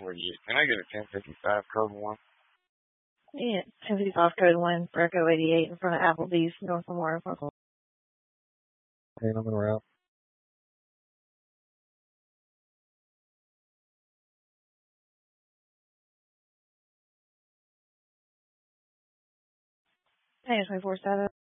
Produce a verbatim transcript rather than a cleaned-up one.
forty-eight. Can I get a ten fifty-five code one? Yeah, ten fifty-five code one, Greco eighty-eight in front of Applebee's, North Memorial Park. Hey, I'm in route. Hey, twenty-four seven.